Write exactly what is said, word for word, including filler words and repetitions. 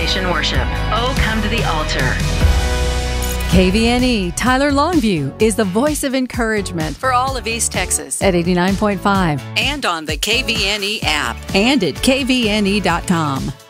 Foundation Worship. Oh, come to the altar. K V N E Tyler Longview is the voice of encouragement for all of East Texas at eighty-nine point five and on the K V N E app and at K V N E dot com.